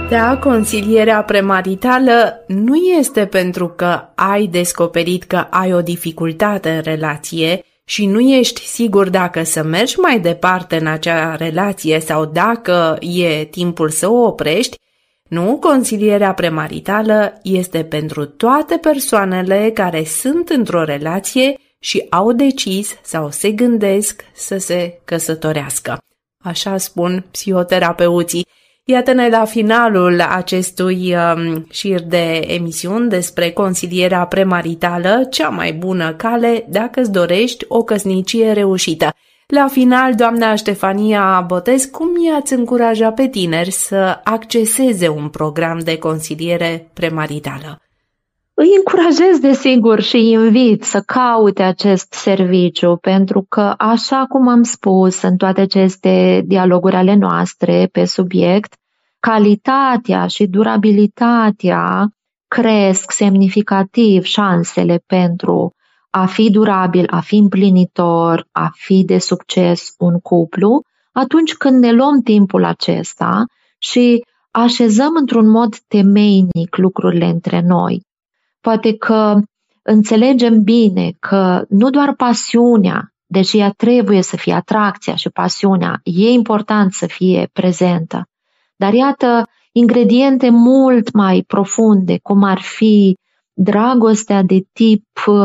Da, consilierea premaritală nu este pentru că ai descoperit că ai o dificultate în relație și nu ești sigur dacă să mergi mai departe în acea relație sau dacă e timpul să o oprești. Nu, consilierea premaritală este pentru toate persoanele care sunt într-o relație și au decis sau se gândesc să se căsătorească. Așa spun psihoterapeuții. Iată-ne la finalul acestui șir de emisiuni despre consilierea premaritală, cea mai bună cale dacă îți dorești o căsnicie reușită. La final, doamna Ștefania Botez, cum i-ați încuraja pe tineri să acceseze un program de consiliere premaritală? Îi încurajez, desigur, și îi invit să caute acest serviciu, pentru că, așa cum am spus în toate aceste dialoguri ale noastre pe subiect, calitatea și durabilitatea cresc semnificativ șansele pentru a fi durabil, a fi împlinitor, a fi de succes un cuplu, atunci când ne luăm timpul acesta și așezăm într-un mod temeinic lucrurile între noi. Poate că înțelegem bine că nu doar pasiunea, deși ea trebuie să fie atracția și pasiunea, e important să fie prezentă, dar iată ingrediente mult mai profunde, cum ar fi dragostea de tip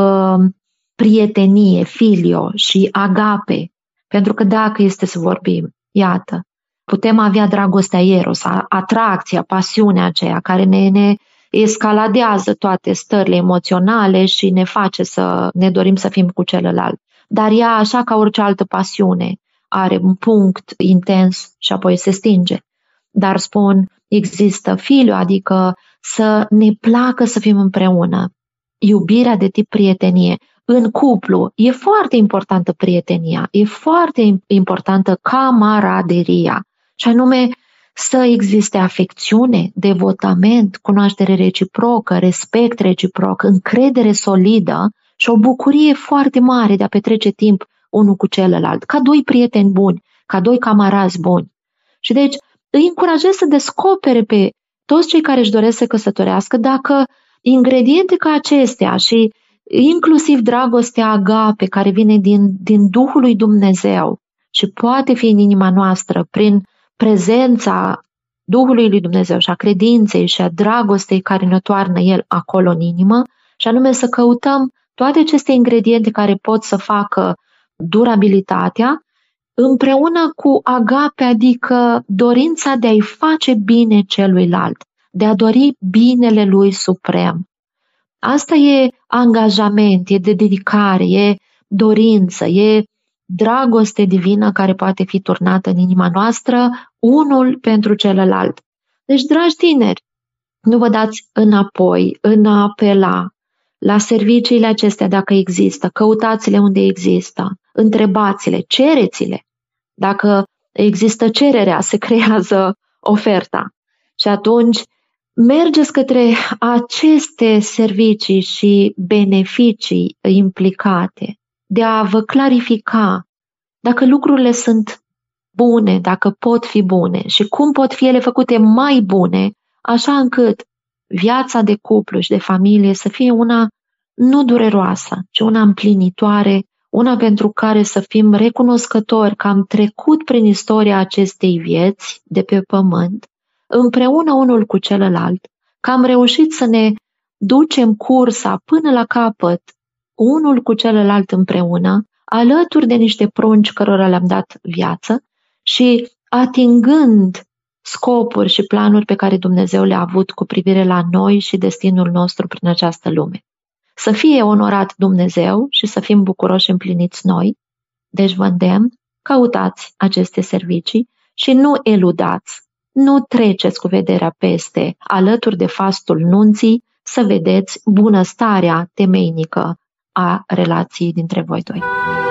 prietenie, filio și agape. Pentru că dacă este să vorbim, iată, putem avea dragostea eros, atracția, pasiunea aceea care ne escaladează toate stările emoționale și ne face să ne dorim să fim cu celălalt. Dar ea, așa ca orice altă pasiune, are un punct intens și apoi se stinge. Dar spun, există filio, adică să ne placă să fim împreună. Iubirea de tip prietenie. În cuplu e foarte importantă prietenia, e foarte importantă camaraderia. Și anume să existe afecțiune, devotament, cunoaștere reciprocă, respect reciproc, încredere solidă și o bucurie foarte mare de a petrece timp unul cu celălalt, ca doi prieteni buni, ca doi camarazi buni. Și deci îi încurajez să descopere pe toți cei care își doresc să căsătorească dacă ingrediente ca acestea și inclusiv dragostea agape care vine din Duhul lui Dumnezeu și poate fi în inima noastră prin prezența Duhului lui Dumnezeu și a credinței și a dragostei care ne toarnă El acolo în inimă, și anume să căutăm toate aceste ingrediente care pot să facă durabilitatea împreună cu agape, adică dorința de a-i face bine celuilalt, de a dori binele lui suprem. Asta e angajament, e dedicare, e dorință, e dragoste divină care poate fi turnată în inima noastră, unul pentru celălalt. Deci, dragi tineri, nu vă dați înapoi în a apela la serviciile acestea dacă există, căutați-le unde există, întrebați-le, cereți-le. Dacă există cererea, se creează oferta. Și atunci mergeți către aceste servicii și beneficii implicate, de a vă clarifica dacă lucrurile sunt bune, dacă pot fi bune și cum pot fi ele făcute mai bune, așa încât viața de cuplu și de familie să fie una nu dureroasă, ci una împlinitoare, una pentru care să fim recunoscători că am trecut prin istoria acestei vieți de pe pământ, împreună unul cu celălalt, că am reușit să ne ducem cursa până la capăt, unul cu celălalt împreună, alături de niște prunci cărora le-am dat viață și atingând scopuri și planuri pe care Dumnezeu le-a avut cu privire la noi și destinul nostru prin această lume. Să fie onorat Dumnezeu și să fim bucuroși și împliniți noi. Deci vă îndemn, căutați aceste servicii și nu eludați, nu treceți cu vederea peste, alături de fastul nunții, să vedeți bunăstarea temeinică a relației dintre voi doi.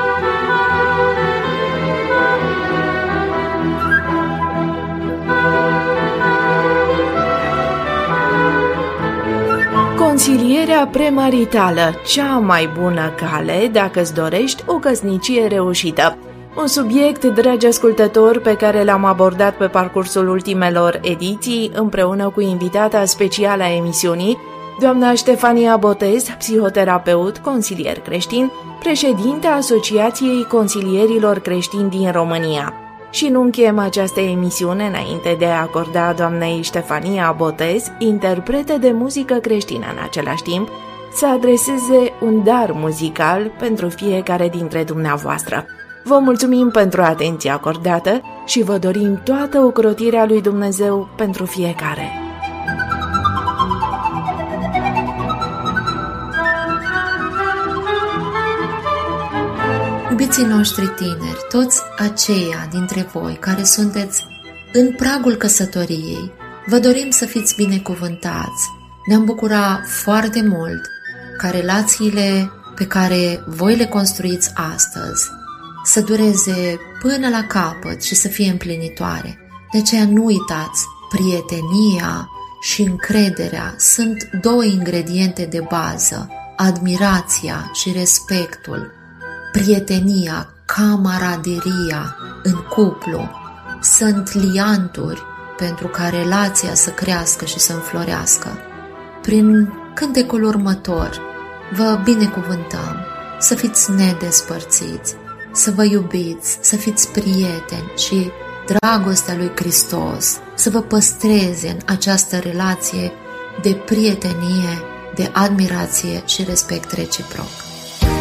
Consilierea premaritală, cea mai bună cale dacă îți dorești o căsnicie reușită. Un subiect, dragi ascultători, pe care l-am abordat pe parcursul ultimelor ediții împreună cu invitata specială a emisiunii, doamna Ștefania Botez, psihoterapeut, consilier creștin, președinte a Asociației Consilierilor Creștini din România. Și nu încheiem această emisiune înainte de a acorda doamnei Ștefania Botez, interpretă de muzică creștină în același timp, să adreseze un dar muzical pentru fiecare dintre dumneavoastră. Vă mulțumim pentru atenția acordată și vă dorim toată ocrotirea lui Dumnezeu pentru fiecare. Iubiții noștri tineri, toți aceia dintre voi care sunteți în pragul căsătoriei, vă dorim să fiți binecuvântați. Ne-am bucurat foarte mult ca relațiile pe care voi le construiți astăzi să dureze până la capăt și să fie împlinitoare. De aceea nu uitați, prietenia și încrederea sunt două ingrediente de bază, admirația și respectul. Prietenia, camaraderia în cuplu sunt lianturi pentru ca relația să crească și să înflorească. Prin cântecul următor vă binecuvântăm să fiți nedespărțiți, să vă iubiți, să fiți prieteni și dragostea lui Hristos să vă păstreze în această relație de prietenie, de admirație și respect reciproc.